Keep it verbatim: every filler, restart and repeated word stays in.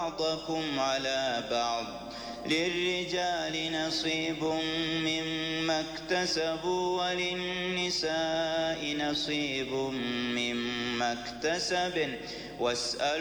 بعضكم على بعض للرجال نصيب مما اكتسبوا وللنساء نصيب مما اكتسبن واسألوا